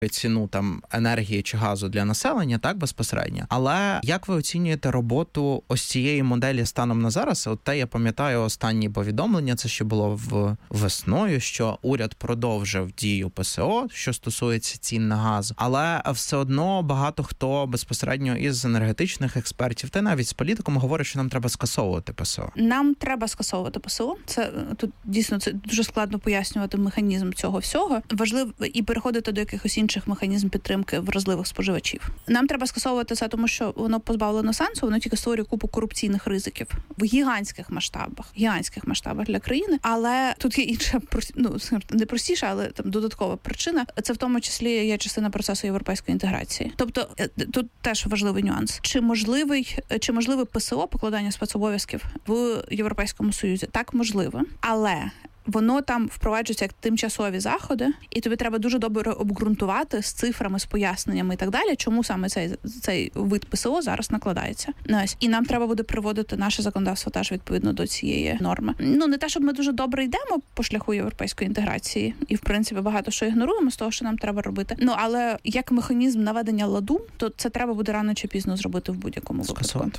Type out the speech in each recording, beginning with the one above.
ціну там енергії чи газу для населення, так, безпосередньо. Але як ви оцінюєте роботу ось цієї моделі станом на зараз? От те, я пам'ятаю останні повідомлення, це ще було весною, що уряд продовжив дію ПСО, що стосується цін на газ, але все одно багато хто безпосередньо із енергетичних експертів, та навіть з політиком говорить, що нам треба скасовувати ПСО. Нам треба скасовувати ПСО. Це тут дійсно це дуже складно пояснювати механізм цього всього. Важливо і переходити до якихось інших механізмів підтримки вразливих споживачів. Нам треба скасовувати це, тому що воно позбавлено сенсу, воно тільки створює купу корупційних ризиків в гігантських масштабах для країни. Але тут є інша, не простіша, але там додаткова причина. Це в тому числі є частина процесу європейської інтеграції. Тобто тут теж важливий нюанс. Чи можливе ПСО, покладання спецобов'язків в Європейському Союзі? Так, можливо. Але воно там впроваджується як тимчасові заходи, і тобі треба дуже добре обґрунтувати з цифрами, з поясненнями і так далі, чому саме цей вид ПСО зараз накладається. І нам треба буде приводити наше законодавство теж відповідно до цієї норми. Не те, щоб ми дуже добре йдемо по шляху європейської інтеграції, і в принципі багато що ігноруємо з того, що нам треба робити. Але як механізм наведення ладу, то це треба буде рано чи пізно зробити в будь-якому випадку.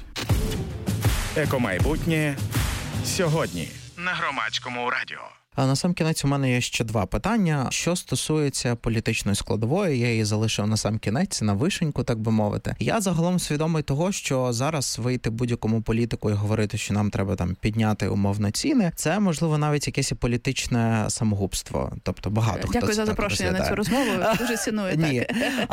Екомайбутнє сьогодні на Громадському радіо. А на сам кінець у мене є ще два питання. Що стосується політичної складової, я її залишив на сам кінець, на вишеньку, так би мовити. Я загалом свідомий того, що зараз вийти будь-якому політику і говорити, що нам треба там підняти умовно ціни, це, можливо, навіть якесь і політичне самогубство. Тобто багато хто Дякую за запрошення на цю розмову. Дуже ціную. Ні,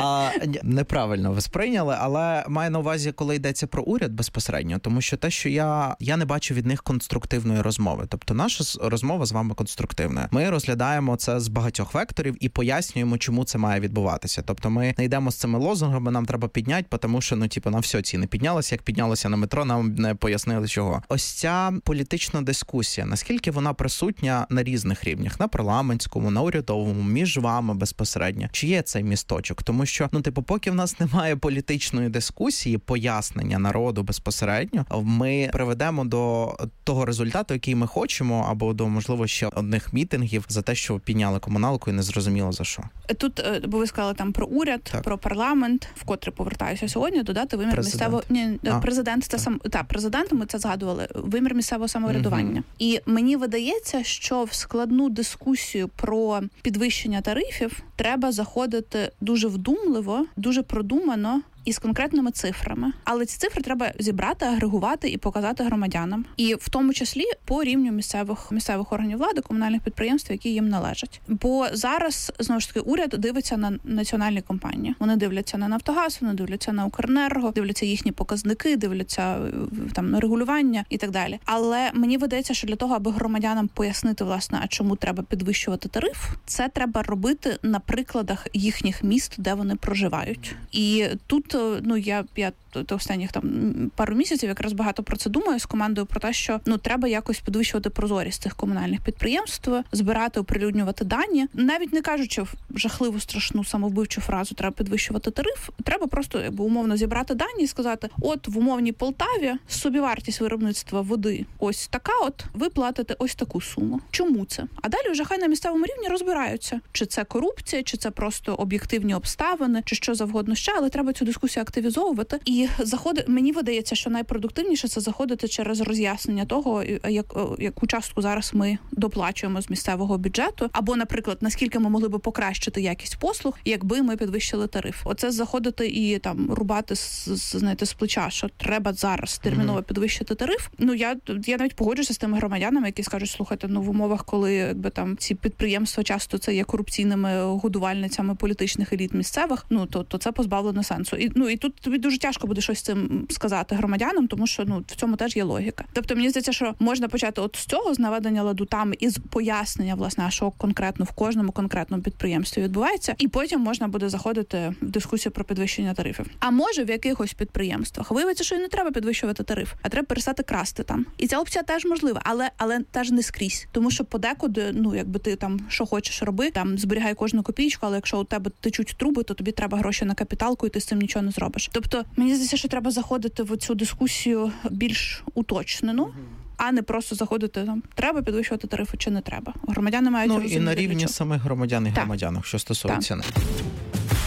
неправильно ви сприйняли, але маю на увазі, коли йдеться про уряд безпосередньо, тому що те, що я не бачу від них конструктивної розмови. Тобто наша розмова з вами конструктивне. Ми розглядаємо це з багатьох векторів і пояснюємо, чому це має відбуватися. Тобто ми не йдемо з цими лозунгами, нам треба підняти, тому що, на все ціни піднялися, як піднялося на метро, нам не пояснили чого. Ось ця політична дискусія, наскільки вона присутня на різних рівнях, на парламентському, на урядовому, між вами безпосередньо. Чи є цей місточок? Тому що, поки в нас немає політичної дискусії, пояснення народу безпосередньо, ми приведемо до того результату, який ми хочемо, або до, можливо, ще одних мітингів за те, що підняли комуналку і не зрозуміло за що. Тут, бо ви сказали там про уряд, так, про парламент, вкотре повертаюся сьогодні, додати вимір місцевого... Президент, це президент, ми це згадували, вимір місцевого самоврядування. І мені видається, що в складну дискусію про підвищення тарифів треба заходити дуже вдумливо, дуже продумано, і з конкретними цифрами. Але ці цифри треба зібрати, агрегувати і показати громадянам. І в тому числі по рівню місцевих органів влади, комунальних підприємств, які їм належать. Бо зараз, знову ж таки, уряд дивиться на національні компанії. Вони дивляться на Нафтогаз, вони дивляться на Укренерго, дивляться їхні показники, дивляться там на регулювання і так далі. Але мені видається, що для того, аби громадянам пояснити, власне, а чому треба підвищувати тариф, це треба робити на прикладах їхніх міст, де вони проживають. І тут я останніх там пару місяців якраз багато про це думаю з командою про те, що треба якось підвищувати прозорість цих комунальних підприємств, збирати, оприлюднювати дані, навіть не кажучи жахливу, страшну, самовбивчу фразу треба підвищувати тариф, треба просто умовно зібрати дані і сказати, от в умовній Полтаві собівартість виробництва води ось така, от ви платите ось таку суму. Чому це? А далі вже хай на місцевому рівні розбираються, чи це корупція, чи це просто об'єктивні обставини, чи що завгодно ще, але треба цю дискусію активізовувати. І мені видається, що найпродуктивніше це заходити через роз'яснення того, яку частку зараз ми доплачуємо з місцевого бюджету, або, наприклад, наскільки ми могли би покращити якість послуг, якби ми підвищили тариф. Оце заходити і там рубати з плеча, що треба зараз терміново підвищити тариф. Я навіть погоджуюся з тими громадянами, які скажуть, слухайте, в умовах, коли там ці підприємства часто це є корупційними годувальницями політичних еліт місцевих, то це позбавлено сенсу. І тут тобі дуже тяжко буде щось з цим сказати громадянам, тому що в цьому теж є логіка. Тобто мені здається, що можна почати от з цього, з наведення ладу там, і з пояснення, власне, що конкретно в кожному конкретному підприємстві відбувається, і потім можна буде заходити в дискусію про підвищення тарифів. А може в якихось підприємствах виявиться, що і не треба підвищувати тариф, а треба перестати красти там. І ця опція теж можлива, але теж не скрізь. Тому що подекуди, якби ти там що хочеш роби, там зберігай кожну копійку, але якщо у тебе течуть труби, то тобі треба гроші на капіталку, і ти з цим нічого не зробиш. Тобто, мені здається, що треба заходити в цю дискусію більш уточнену, а не просто заходити там, треба підвищувати тарифи чи не треба. Громадяни мають розуміти. І на рівні самих громадян і громадянок, що стосується.